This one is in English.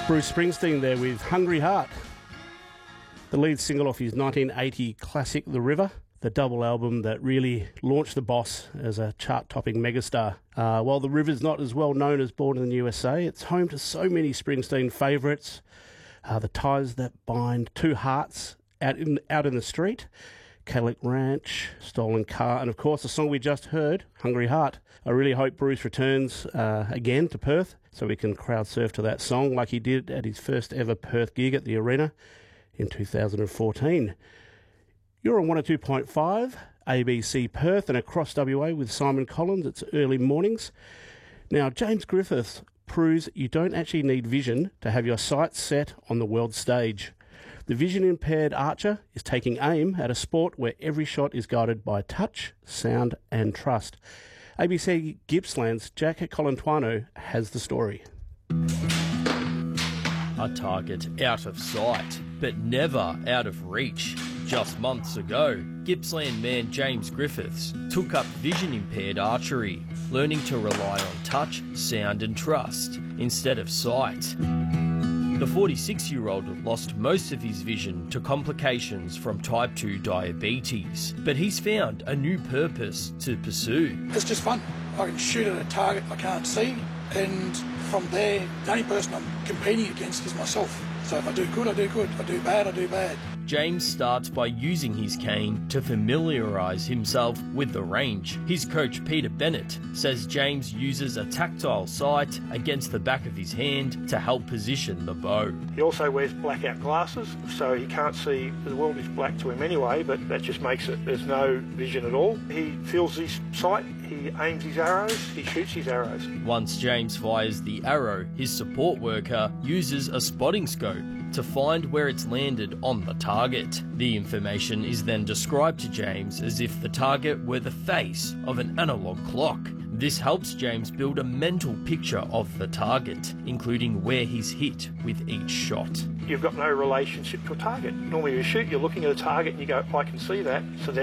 Bruce Springsteen there with Hungry Heart, the lead single off his 1980 classic The River, the double album that really launched the boss as a chart-topping megastar. While The River's not as well known as Born in the USA, it's home to so many Springsteen favourites. The Ties That Bind, Two Hearts, Out in the Street, Cadillac Ranch, Stolen Car, and of course the song we just heard, Hungry Heart. I really hope Bruce returns again to Perth so we can crowd surf to that song like he did at his first ever Perth gig at the Arena in 2014. You're on 102.5 ABC Perth and across WA with Simon Collins. It's early mornings. Now, James Griffiths proves you don't actually need vision to have your sights set on the world stage. The vision-impaired archer is taking aim at a sport where every shot is guided by touch, sound and trust. ABC Gippsland's Jack Colantuano has the story. A target out of sight, but never out of reach. Just months ago, Gippsland man James Griffiths took up vision-impaired archery, learning to rely on touch, sound and trust instead of sight. The 46-year-old lost most of his vision to complications from type 2 diabetes, but he's found a new purpose to pursue. It's just fun. I can shoot at a target I can't see, and from there, the only person I'm competing against is myself. So if I do good, I do good. If I do bad, I do bad. James starts by using his cane to familiarise himself with the range. His coach Peter Bennett says James uses a tactile sight against the back of his hand to help position the bow. He also wears blackout glasses, so he can't see, the world is black to him anyway, but that just makes it, there's no vision at all. He feels his sight, he aims his arrows, he shoots his arrows. Once James fires the arrow, his support worker uses a spotting scope to find where it's landed on the target. The information is then described to James as if the target were the face of an analog clock. This helps James build a mental picture of the target, including where he's hit with each shot. You've got no relationship to a target. Normally you shoot, you're looking at a target and you go, I can see that, so therefore